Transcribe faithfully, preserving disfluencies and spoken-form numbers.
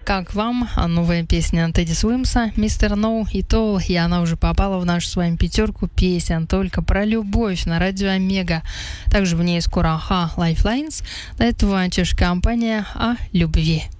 Как вам новая песня Тедди Суимса «Мистер Ноу» и Тол, и она уже попала в нашу с вами пятерку песен только про любовь на радио Омега. Также в ней скоро Аха Lifelines. До этого чешская компания о любви.